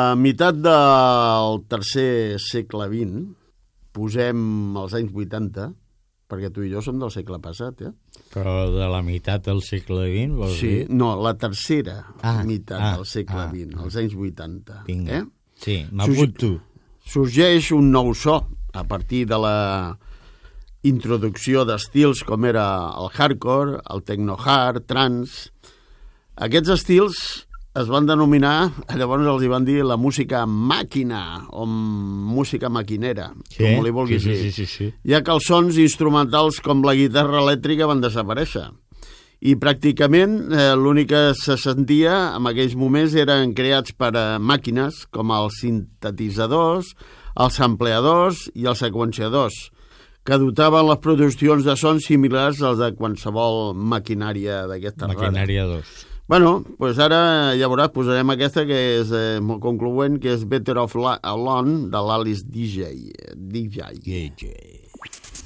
meitat del tercer segle XX, posem els anys 80, perquè tu i jo som del segle passat, Però de la meitat del segle XX, vols dir? Sí, no, la tercera meitat del segle XX, els anys 80. Vinga, sí, m'apunto. Sorgeix un nou so a partir de la introducció d'estils com era el hardcore, el techno-hard, trance. Aquests estils es van denominar, llavors els hi van dir la música màquina o música maquinera, com li vulguis dir. Sí. Ja que els sons instrumentals com la guitarra elèctrica van desaparèixer. I pràcticament l'únic que se sentia en aquells moments eren creats per màquines com els sintetitzadors, els ampliadors i els seqüenciadors, que dotaven les produccions de sons similars als de qualsevol maquinària d'aquesta rara. Maquinària 2. Bueno, doncs ara ja veuràs, posarem aquesta que és molt concloent, que és Better Off Alone, de l'Alice DJ.